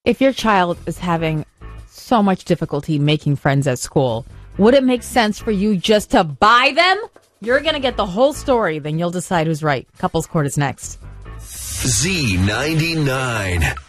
If your child is having so much difficulty making friends at school, would it make sense for you just to buy them? You're going to get the whole story, then you'll decide who's right. Couples Court is next. Z99.